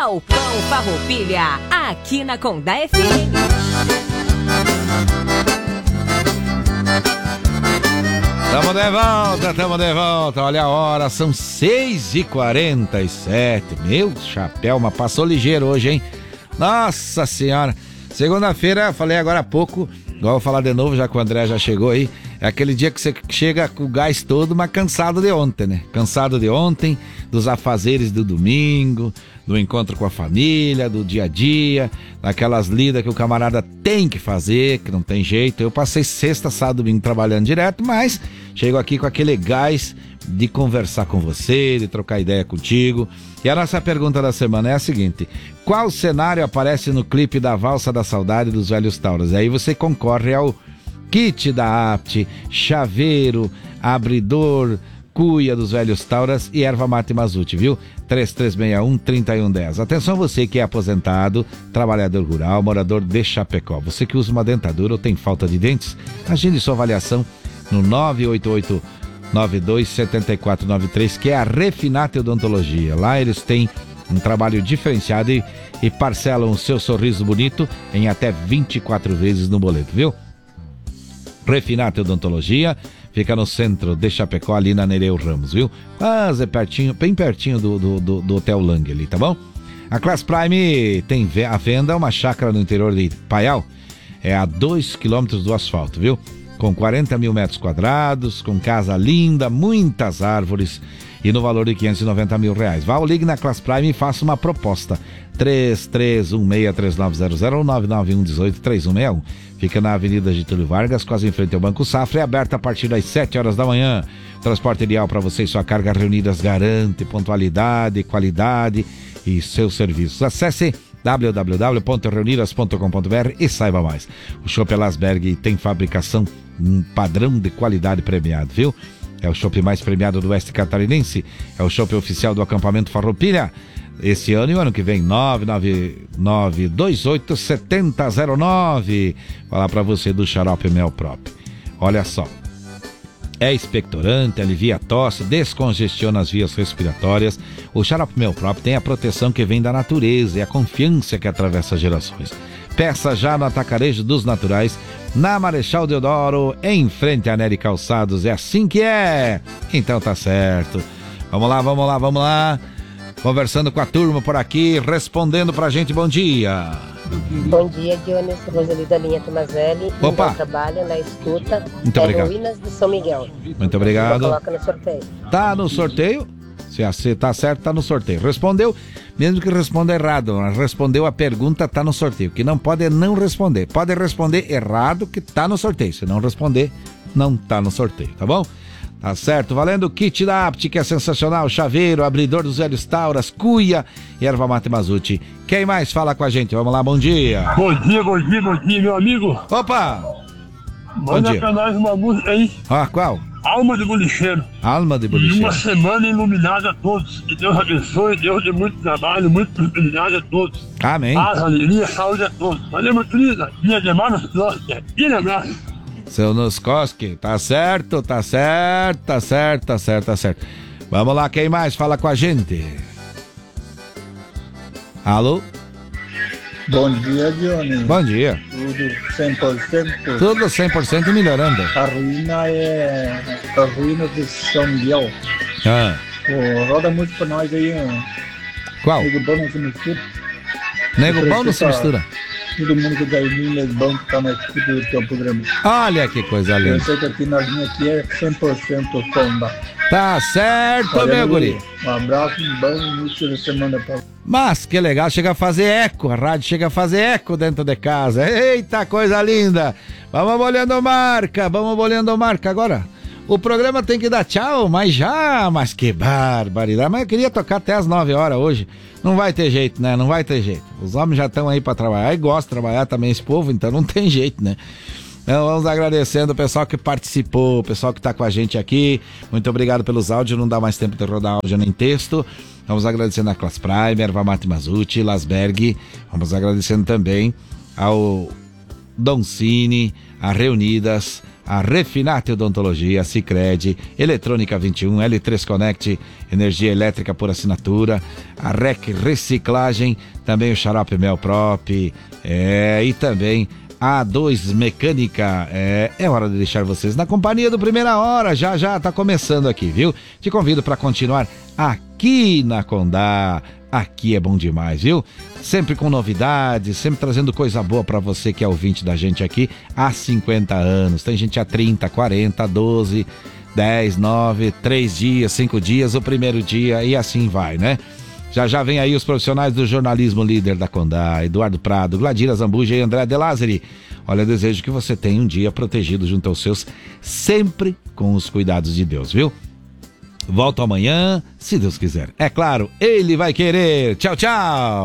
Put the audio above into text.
Galpão Farroupilha, aqui na Condá FM. Tamo de volta. Olha a hora, são 6h47. Meu chapéu, mas passou ligeiro hoje, hein? Nossa senhora. Segunda-feira, falei agora há pouco, igual vou falar de novo, já que o André já chegou aí. É aquele dia que você chega com o gás todo, mas cansado de ontem, né? Cansado de ontem, dos afazeres do domingo, do encontro com a família, do dia a dia, daquelas lidas que o camarada tem que fazer, que não tem jeito. Eu passei sexta, sábado, domingo trabalhando direto, mas chego aqui com aquele gás de conversar com você, de trocar ideia contigo. E a nossa pergunta da semana é a seguinte: qual cenário aparece no clipe da Valsa da Saudade dos Velhos Tauras? Aí você concorre ao kit da Apt, chaveiro, abridor, cuia dos Velhos Tauras e erva mate Mazuti, viu? 3361-3110. Atenção você que é aposentado, trabalhador rural, morador de Chapecó. Você que usa uma dentadura ou tem falta de dentes, agende sua avaliação no 988-92-7493, que é a Refinate Odontologia. Lá eles têm um trabalho diferenciado e parcelam o seu sorriso bonito em até 24 vezes no boleto, viu? Refinate Odontologia fica no centro de Chapecó, ali na Nereu Ramos, viu? Quase pertinho, bem pertinho do Hotel Lang ali, tá bom? A Class Prime tem à venda uma chácara no interior de Paial, é a 2 quilômetros do asfalto, viu? Com 40 mil metros quadrados, com casa linda, muitas árvores e no valor de R$590 mil. Vá ou ligue na Class Prime e faça uma proposta. 3316-3900 ou 99118-3161. Fica na Avenida Getúlio Vargas, quase em frente ao Banco Safra, é aberta a partir das 7 horas da manhã. Transporte ideal para você e sua carga reunidas garante pontualidade, qualidade e seus serviços. Acesse www.reunidas.com.br e saiba mais. O Chopp Lasberg tem fabricação padrão de qualidade premiado, viu? É o chopp mais premiado do Oeste Catarinense, é o chopp oficial do acampamento Farroupilha. Esse ano e o ano que vem, 999287009. Falar pra você do xarope Mel Prop. Olha só, é expectorante, alivia a tosse, descongestiona as vias respiratórias. O xarope Mel Prop tem a proteção que vem da natureza e a confiança que atravessa gerações. Peça já no Atacarejo dos Naturais, na Marechal Deodoro, em frente à Nery Calçados. É assim que é. Então tá certo. Vamos lá. Conversando com a turma por aqui, respondendo pra gente. Bom dia. Bom dia, Dionis. Roseli da linha Tomazelli. Opa. Trabalho na escuta. Muito obrigado. Ruínas de São Miguel. Muito obrigado. Coloca no sorteio. Tá no sorteio? Se tá certo, tá no sorteio. Respondeu, mesmo que responda errado, respondeu a pergunta, tá no sorteio. O que não pode é não responder. Pode responder errado, que tá no sorteio. Se não responder, não tá no sorteio, tá bom? Tá certo, valendo o kit da Apt, que é sensacional, chaveiro, abridor dos Velhos Tauras, cuia e erva mate Mazuti. Quem mais fala com a gente? Vamos lá, bom dia. Bom dia, meu amigo. Opa! Manda pra nós uma música aí. Ah, qual? Alma de Bolicheiro. Alma de Bolicheiro. E uma semana iluminada a todos. Que Deus abençoe, Deus dê muito trabalho, muita prosperidade a todos. Amém. Paz, alegria, saúde a todos. Valeu, meu querido. Dia de Manos Clóstica. E um abraço. Seu Nuskoski, tá certo. Vamos lá, quem mais fala com a gente? Alô? Bom dia, Johnny. Bon dia. Tudo 100%. Tudo 100% melhorando. A ruína é a ruína de São Miguel. Pô, roda música pra nós aí. Qual? Nego Bom não se mistura. Nego Bom não se mistura. Todo mundo que tá aí, Nesbão, que tá na escuta do teu programa. Olha que coisa linda. Eu sei que aqui na linha aqui é 100% Honda. Tá certo, meu guri. Um abraço, um bom início da semana pra... Mas que legal, chega a fazer eco, a rádio chega a fazer eco dentro de casa. Eita, coisa linda. Vamos bolhando marca agora. O programa tem que dar tchau, mas que barbaridade. Mas eu queria tocar até as 9 horas hoje. Não vai ter jeito, né? Não vai ter jeito. Os homens já estão aí pra trabalhar e gostam de trabalhar também esse povo, então não tem jeito, né? Então vamos agradecendo o pessoal que participou, o pessoal que tá com a gente aqui. Muito obrigado pelos áudios, não dá mais tempo de rodar áudio nem texto. Vamos agradecendo a Class Prime, Erva Mate Mazuti, Lasberg. Vamos agradecendo também ao Don Cine, a Reunidas, a Refinate Odontologia, a Sicredi, Eletrônica 21, L3 Connect, energia elétrica por assinatura, a REC Reciclagem, também o Xarope Mel Prop, e também A2 Mecânica. É hora de deixar vocês na companhia do Primeira Hora, já tá começando aqui, viu? Te convido para continuar aqui na Condá. Aqui é bom demais, viu? Sempre com novidades, sempre trazendo coisa boa pra você que é ouvinte da gente aqui há 50 anos. Tem gente há 30, 40, 12, 10, 9, 3 dias, 5 dias, o primeiro dia e assim vai, né? Já vem aí os profissionais do jornalismo líder da Condá, Eduardo Prado, Gladira Zambuja e André De Lázari. Olha, eu desejo que você tenha um dia protegido junto aos seus, sempre com os cuidados de Deus, viu? Volto amanhã, se Deus quiser. É claro, Ele vai querer. Tchau, tchau!